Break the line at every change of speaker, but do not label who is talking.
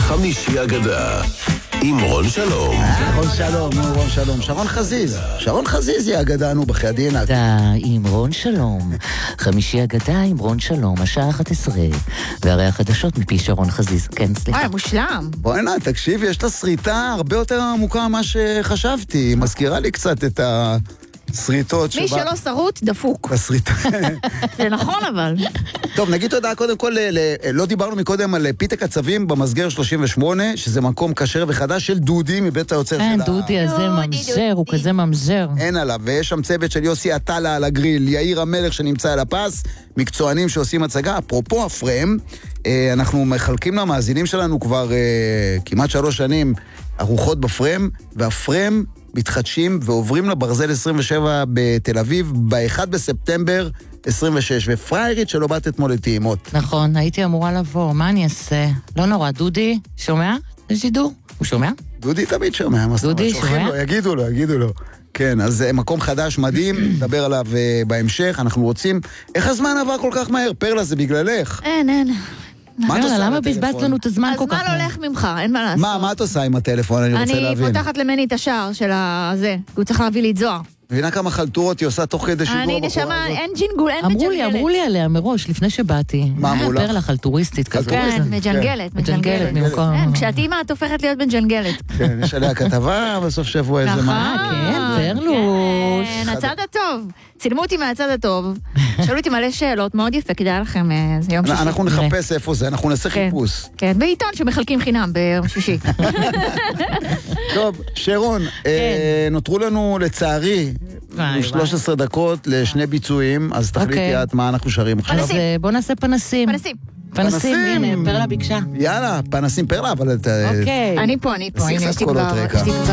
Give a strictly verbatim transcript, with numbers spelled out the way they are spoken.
חמישי אגדה עם רון שלום.
רון שלום, רון שלום. שרון חזיז. שרון חזיז היא אגדנו בחיידין.
אגדה עם רון שלום. חמישי אגדה עם רון שלום, השעה אחת עשרה. והרי החדשות מפי שרון חזיז. כן, סליחה.
אוי, מושלם.
בואי נה, תקשיב, יש לה שריטה הרבה יותר עמוקה ממה שחשבתי. מזכירה לי קצת את ה... שריטות
מי שלא שרוט, דפוק.
השריטה.
זה נכון אבל.
טוב, נגיד תודה קודם כל, לא דיברנו מקודם על פיתק הצבים במסגר שלושים ושמונה, שזה מקום כשר וחדש של דודי מבית היוצר שלה.
כן, דודי הזה ממזר, הוא כזה ממזר.
אין עליו, ויש שם צוות של יוסי עטלה על הגריל, יאיר המלך שנמצא על הפס, מקצוענים שעושים הצגה. אפרופו הפרם, אנחנו מחלקים למאזינים שלנו כבר כמעט שלוש שנים ארוחות בפרם, והפרם מתחדשים ועוברים לברזל עשרים ושבע בתל אביב ב-אחד בספטמבר עשרים ושש, ופריירית שלא באת אתמול לטעימות.
נכון, הייתי אמורה לבוא, מה אני אעשה? לא נורא, דודי, שומע? יש שידור? הוא שומע?
דודי תמיד שומע.
דודי שומע?
לו, יגידו לו, יגידו לו. כן, אז מקום חדש מדהים, נדבר עליו בהמשך, אנחנו רוצים... איך הזמן עבר כל כך מהר? פרלה, זה בגללך.
אין, אין.
למה בזבזת לנו את הזמן כל כך?
הזמן הולך ממך, אין מה לעשות.
מה, מה את עושה עם הטלפון? אני רוצה להבין.
אני פותחת למני את השער של הזה, הוא צריך להביא לי את זוהר.
מבינה כמה חלטורות היא עושה תוך כדי שידור
אני נשמה, אין ג'ינגול, אין מג'נגלת.
אמרו לי, אמרו לי עליה מראש, לפני שבאתי.
מה אמרו לך?
פרלה חלטוריסטית כזאת.
כן, מג'נגלת, מג'נגלת.
במקום.
כשאת אימא, את הופכת להיות מג'נגלת.
כן, יש עליה כתבה בסוף שבוע איזה מה.
כן, פרלוש.
כן, הצד הטוב. צילמו אותי מהצד הטוב. שאלו אותי מלא שאלות, מאוד יפה, כדאי לכם, זה יום שישי.
אנחנו נחפש איפה זה, אנחנו נעשה חיפוש.
כן, בעיתון שמחלקים חינם ביום שישי.
טוב, שרון, נותרו לנו לצערי שלוש עשרה דקות לשני ביצועים, אז תחליטי את מה אנחנו שרים עכשיו.
פנסים.
אז בוא נעשה פנסים.
פנסים.
פנסים, הנה, פרלה ביקשה.
יאללה, פנסים פרלה, אבל...
אוקיי.
אני פה, אני פה.
נשים קצת קולות רקע.